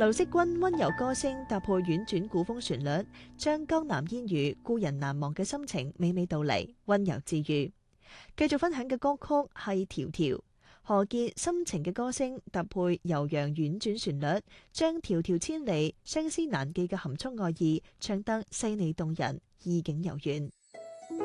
劉惜君溫柔歌聲搭配婉轉古風旋律，將江南煙雨故人難忘嘅心情娓娓道嚟，溫柔治愈。繼續分享嘅歌曲係《條條》，何潔深情嘅歌聲搭配悠揚婉轉旋律，將迢迢千里相思難寄嘅含蓄愛意唱得細膩動人，意境悠遠。